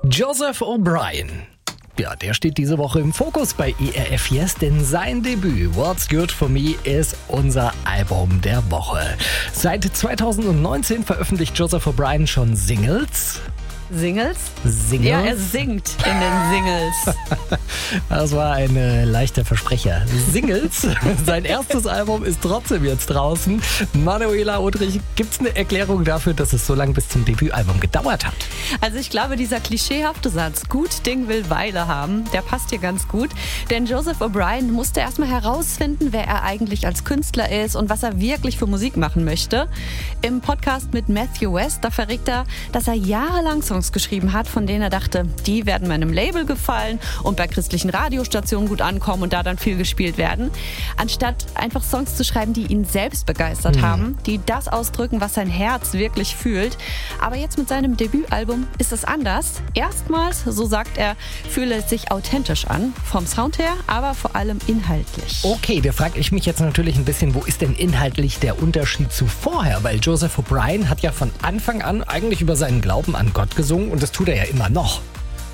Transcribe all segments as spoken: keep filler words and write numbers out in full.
Joseph O'Brien. Ja, der steht diese Woche im Fokus bei E R F Yes, denn sein Debüt What's Good For Me ist unser Album der Woche. Seit zweitausendneunzehn veröffentlicht Joseph O'Brien schon Singles. Singles? Singles? Ja, er singt in den Singles. Das war ein äh, leichter Versprecher. Singles. Sein erstes Album ist trotzdem jetzt draußen. Manuela Udrich, gibt es eine Erklärung dafür, dass es so lange bis zum Debütalbum gedauert hat? Also ich glaube, dieser klischeehafte Satz, gut Ding will Weile haben, der passt hier ganz gut. Denn Joseph O'Brien musste erstmal herausfinden, wer er eigentlich als Künstler ist und was er wirklich für Musik machen möchte. Im Podcast mit Matthew West, da verrät er, dass er jahrelang Songs geschrieben hat, von denen er dachte, die werden meinem Label gefallen und bei christlichen Radiostationen gut ankommen und da dann viel gespielt werden. Anstatt einfach Songs zu schreiben, die ihn selbst begeistert mhm. haben, die das ausdrücken, was sein Herz wirklich fühlt. Aber jetzt mit seinem Debütalbum ist es anders. Erstmals, so sagt er, fühle es sich authentisch an, vom Sound her, aber vor allem inhaltlich. Okay, da frage ich mich jetzt natürlich ein bisschen, wo ist denn inhaltlich der Unterschied zu vorher? Weil Joseph O'Brien hat ja von Anfang an eigentlich über seinen Glauben an Gott gesungen und das tut er ja immer noch.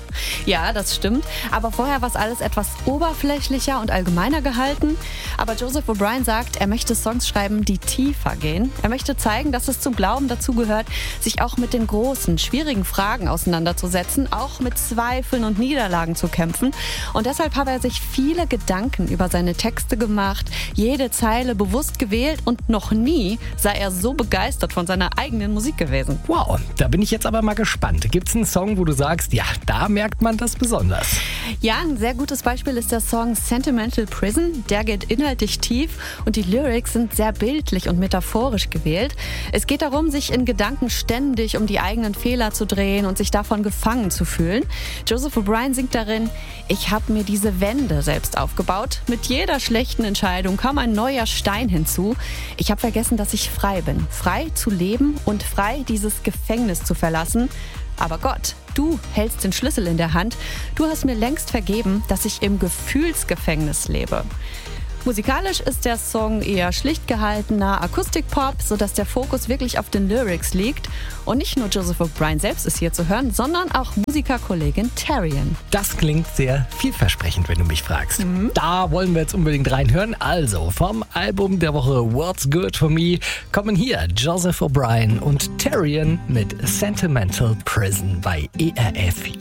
Ja, das stimmt. Aber vorher war es alles etwas oberflächlicher und allgemeiner gehalten. Aber Joseph O'Brien sagt, er möchte Songs schreiben, die tiefer gehen. Er möchte zeigen, dass es zum Glauben dazugehört, sich auch mit den großen, schwierigen Fragen auseinanderzusetzen, auch mit Zweifeln und Niederlagen zu kämpfen. Und deshalb habe er sich viele Gedanken über seine Texte gemacht, jede Zeile bewusst gewählt und noch nie sei er so begeistert von seiner eigenen Musik gewesen. Wow, da bin ich jetzt aber mal gespannt. Gibt es einen Song, wo du sagst, ja, da merkt man das besonders? Ja, ein sehr gutes Beispiel ist der Song Sentimental Prison. Der geht inhaltlich tief und die Lyrics sind sehr bildlich und metaphorisch gewählt. Es geht darum, sich in Gedanken ständig um die eigenen Fehler zu drehen und sich davon gefangen zu fühlen. Joseph O'Brien singt darin, ich habe mir diese Wände selbst aufgebaut. Mit jeder schlechten Entscheidung kam ein neuer Stein hinzu. Ich habe vergessen, dass ich frei bin. Frei zu leben und frei, dieses Gefängnis zu verlassen. Aber Gott, du hältst den Schlüssel in der Hand. Du hast mir längst vergeben, dass ich im Gefühlsgefängnis lebe. Musikalisch ist der Song eher schlicht gehaltener Akustikpop, sodass der Fokus wirklich auf den Lyrics liegt. Und nicht nur Joseph O'Brien selbst ist hier zu hören, sondern auch Musikerkollegin Tarian. Das klingt sehr vielversprechend, wenn du mich fragst. Mhm. Da wollen wir jetzt unbedingt reinhören. Also vom Album der Woche What's Good For Me kommen hier Joseph O'Brien und Tarian mit Sentimental Prison bei E R F